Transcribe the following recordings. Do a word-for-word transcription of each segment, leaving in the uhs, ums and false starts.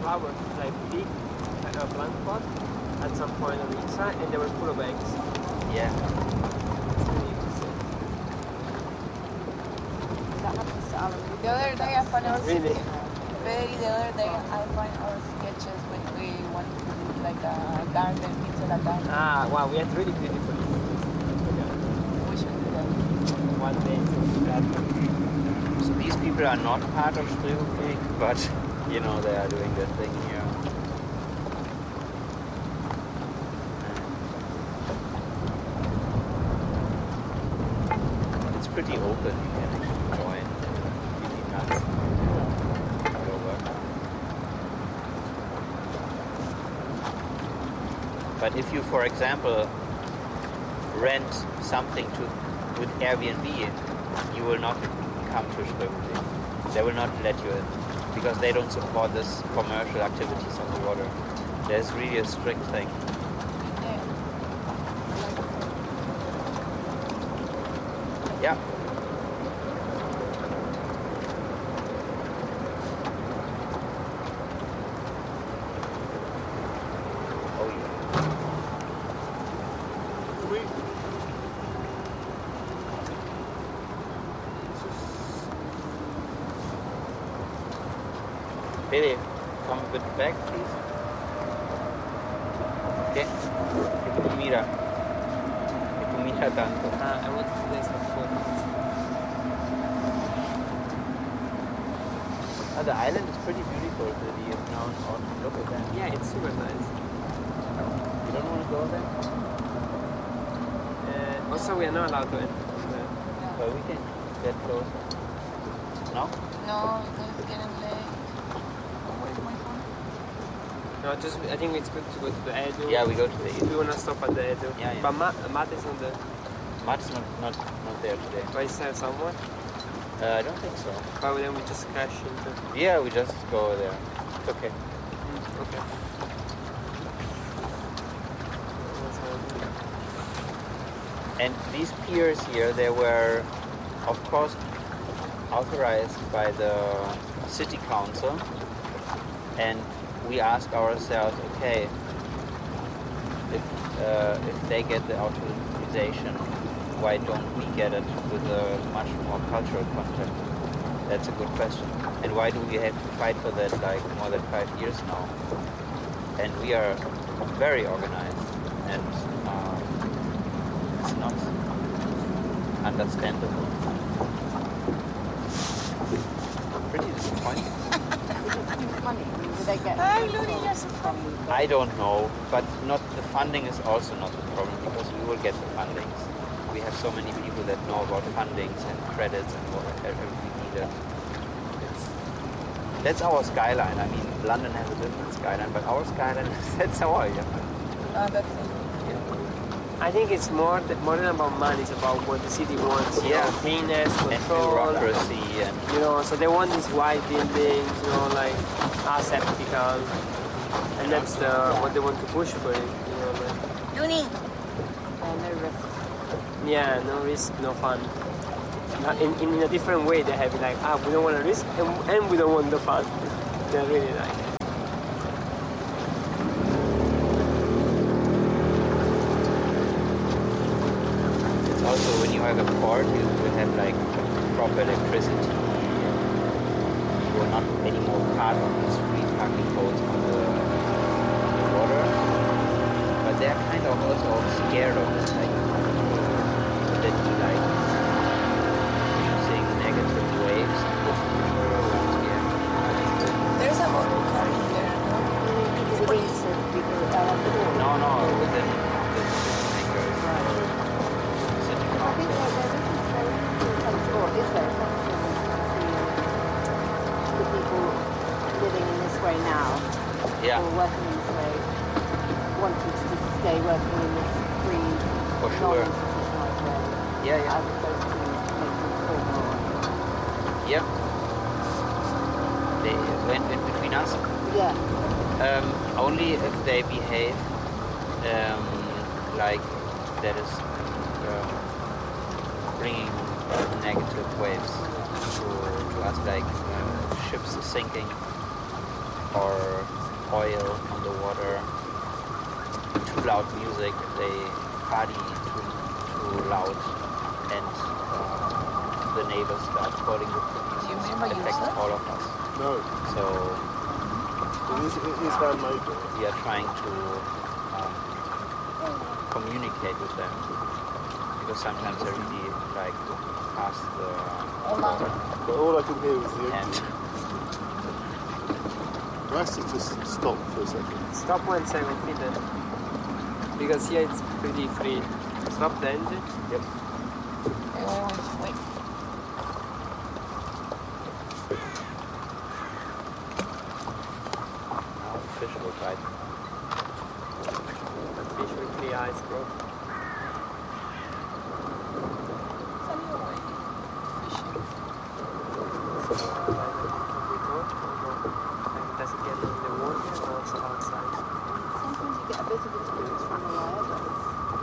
flowers, like big uh, plant pot at some point on each side, and they were full of eggs. Yeah. It's really interesting. The other day I found our Really? very the other day I find our sketches when we want to do like a garden, pizza la garden. Ah, wow, we had really beautiful. We should do that. One day to do that. So these people are not part of Streberg, but you know they are doing their thing here. It's pretty open. You can actually join. Really nuts. But if you, for example, rent something to with Airbnb, you will not come to Streberg. They will not let you in because they don't support this commercial activities on the water. There's really a strict thing. Yeah. Oh yeah. Billy, come a bit back, please. Okay. Che tu mira. Che tu mira tanto. Ah, I want to play some photos. Oh, the island is pretty beautiful. The now in autumn. Look at that. Yeah, it's super nice. You don't want to go there? Uh, also, we are not allowed to enter. But we can get closer. No? No, it's getting late. Where's my phone? No, just I think it's good to go to the Edu. Yeah, we go to the If we wanna stop at the Edu. Yeah, yeah. But Matt, Matt is not there. Matt's not, not, not there today. But is there someone? Uh, I don't think so. But then we just crash into. Yeah, we just go there. It's okay. Mm, okay. And these piers here, they were, of course, authorized by the city council. And we ask ourselves, okay, if uh, if they get the authorization, why don't we get it with a much more cultural content? That's a good question. And why do we have to fight for that like more than five years now? And we are very organized, and uh, it's not understandable. Pretty disappointing. Money. Would they get? Hi, Ludi, you're so funny. I don't know, but not the funding is also not the problem because we will get the fundings. We have so many people that know about fundings and credits and whatever we needed. It's, that's our skyline. I mean, London has a different skyline, but our skyline that's our yeah. Uh, that's it. I think it's more th- more than about money. It's about what the city wants. You Yeah. know, cleanness, And control. bureaucracy and You know, so they want these white buildings. You know, like aseptical, and that's the what they want to push for it. You know, like, Luni. Uh, no risk. yeah, no risk, no fun. Uh, In, in a different way, they have it like, ah, we don't want to risk, and, and we don't want the fun. They're really like. also when you have a port, you will have like proper electricity. You will not anymore part of these free parking boats on the, on the water. But they are kind of also scared of this, like that you like using negative waves and push the river around here. There's a motor car in there, no? No, no, within the hangars. City council. Is there the people living in this way now, Yeah, or working in this way, wanting to just stay working in this free, for sure. non-institutionalized way, Yeah, yeah. as opposed to making formal? Yep. They went in between us. Yeah. Um, only if they behave um, like that is um, bringing negative waves to, to us, like uh, ships sinking or oil on the water, too loud music, they party too, too loud, and uh, the neighbors start calling the police. Do you remember It affects yourself? all of us. No, So it is, it is handmade. we are trying to um, communicate with them, because sometimes they really like pass the Hola. But all I can hear is the and engine. Nice to just stop for a second. Stop one second, Peter. Because here it's pretty free. Stop the engine. Yep. Wait, wait, wait, wait. now the fish will bite. Fish with three eyes, bro. Send you away. Fishing. So, like, we go, or no? Like, does it get in the water or also outside? Sometimes you get a bit of experience from the wire, but it's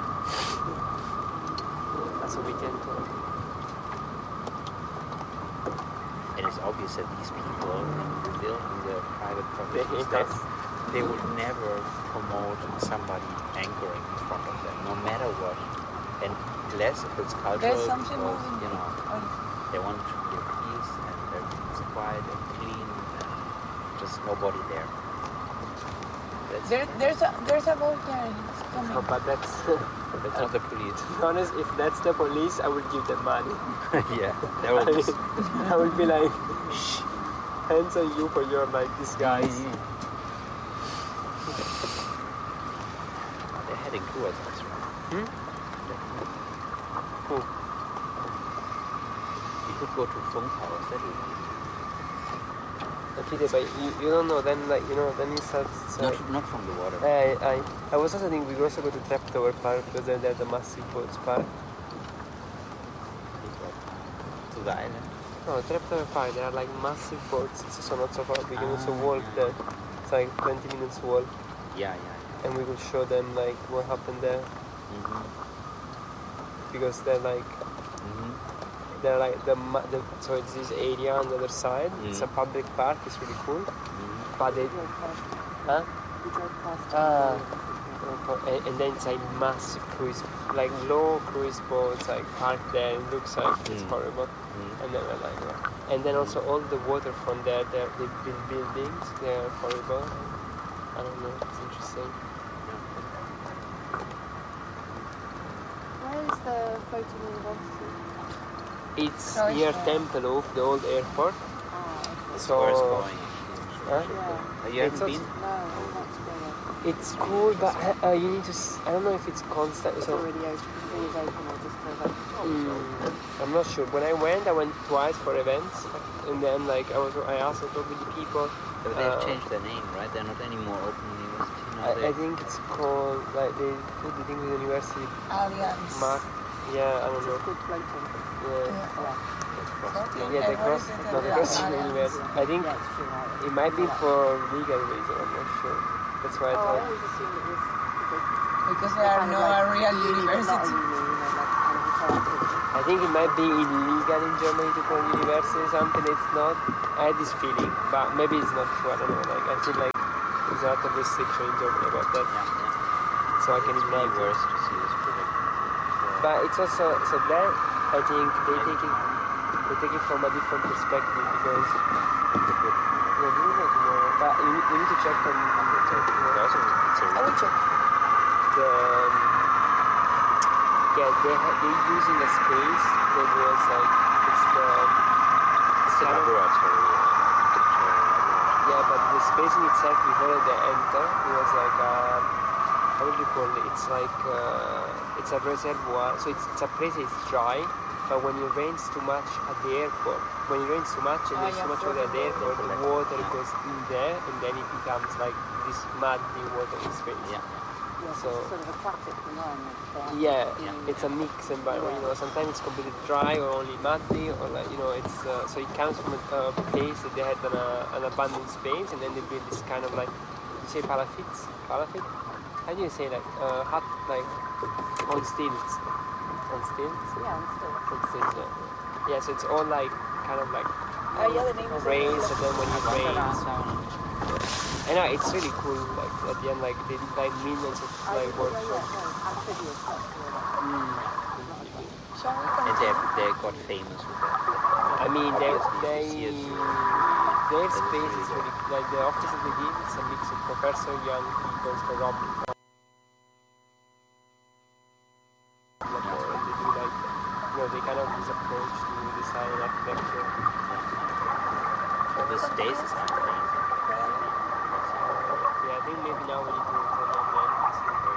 That's a weekend tour. It is obvious that these people build in their private They properties hate that us. they would never promote somebody anchoring in front of them, no matter what. And less if it's cultural, There's something because, moving. you know, Oh, they want it to be at peace and everything's quiet and clean and just nobody there. That's, There, there's a there's a boat there. It's coming. No, but that's, that's not the police. to be honest, if that's the police, I would give them money. Yeah, they will just... I would be like, shh, hands on you for your like disguise. Mhm. They're heading towards us, right? Hmm? Who? We could go to Funkhaus, that would be... Peter, but you, you don't know, then like, you know, then you start... So Not, not from the water. I, I, I was also thinking we could also go to Traptower Park because then there's the massive boats park. To the island. No, Traptower Park, there are like massive boats. It's also not so far. We can also Ah, walk yeah. there. It's like twenty minutes walk, Yeah, yeah, yeah. and we could show them like what happened there Mm-hmm. because they're like Mm-hmm. they're like the, ma- the so it's this area on the other side. It's a Mm. public park. It's really cool, Mm-hmm. but they, we drove past, huh? we drove past Ah. it. And, and then it's like massive cruise, like low cruise boats, like parked there. It looks like it's Mm. horrible. Mm-hmm. And then we're like, yeah. And then also all the water from there, they're, they build buildings, they're horrible. I don't know, it's interesting. Where is the floating university? It's No, it's near not. Tempelhof, the old airport. Ah, okay. So Where it's going. Huh? Yeah. Uh, you It's haven't also- been? No, I'm not together. it's cool, but uh, you need to. S- I don't know if it's constant. It's So already open. It's open or just for like. mm, I'm not sure. When I went, I went twice for events, and then like I was, I also talked with the people. But they've Uh, changed their name, right? They're not anymore Open University now. I, I They, think it's called like they put the thing with the university Alliance. mark. Yeah, I don't It's know. called floating. Yeah. Yeah. Yeah. Floating, Yeah, the and what cross, is it? no, the Yeah, cross Alliance. university. I think Yeah, it's true. Right. it might be for legal reason. I'm not sure. That's why I Oh, I thought. always assumed it was because Because there are kind of no like real uni, but not a university. uni, you know, like kind of a collective. I think it might be illegal in Germany to call university or something. It's not. I had this feeling, but maybe it's not true. I don't know. Like I feel like there's a lot of restriction in Germany about that, yeah, yeah. so I can It's really imagine. worse to see this project. But it's also so that I think they take it they take it from a different perspective because yeah, we will know tomorrow. But you need, we need to check on sorry, tomorrow. Also, it's a I will check. the um, yeah they ha- they're using a space that was like it's the it's a kind of- laboratory. uh, picture laboratory. yeah, but the space in itself before they enter it was like a how would you call it? It's like uh, it's a reservoir, so it's, it's a place that's dry. But when it rains too much at the airport, when it rains too much and Oh, there's yeah, too much water at the airport, the collect- water yeah. goes in there and then it becomes like this muddy water space. Yeah. Yeah, so So- it's sort of aquatic environment. there. Yeah, Yeah. it's a mix environment. You know, sometimes it's completely dry or only muddy, or like you know, it's uh, so it comes from a uh, place that they had an, uh, an abandoned space, and then they build this kind of like you say palafits, palafit. How do you say like uh, hut like on stilts, on stilts, Yeah, I'm still. on stilts. Yeah. Yeah, so it's all like kind of like Oh, yeah, the name is rains, and then when it Wanderer rains, down. I know it's really cool. Like at the end, like they did like millions of like workshops. Mm. Shall we And they, continue? they got famous with that. I mean, they Obviously, they you see it. their It's space really is good. really like the office that they did. It's a mix of professor, young people, so Rob. And they do like, you know, they kind of this approach to design and architecture. But the space is amazing. Yeah, I think maybe now we need to turn on the lights.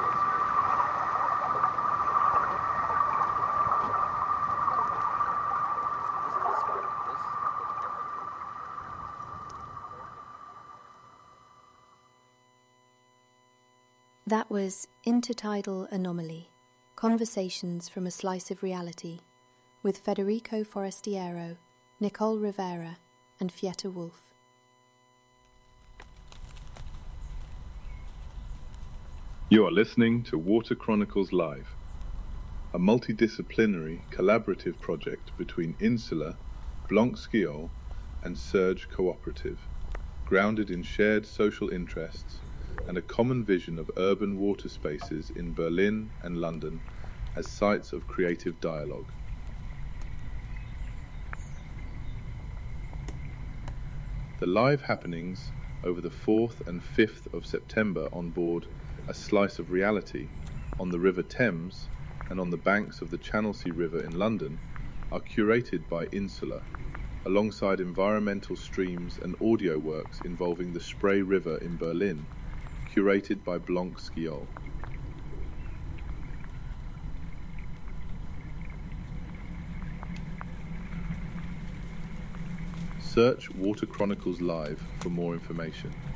That was Intertidal Anomaly, Conversations from a Slice of Reality, with Federico Forestiero, Nicole Rivera, and Fietta Wolf. You are listening to Water Chronicles Live, a multidisciplinary collaborative project between Insula, Blanc-Skiol, and Surge Cooperative, grounded in shared social interests and a common vision of urban water spaces in Berlin and London as sites of creative dialogue. The live happenings over the fourth and fifth of September on board A Slice of Reality on the River Thames and on the banks of the Channelsea River in London are curated by Insula, alongside environmental streams and audio works involving the Spree River in Berlin, curated by Blanc-Skiol. Search Water Chronicles Live for more information.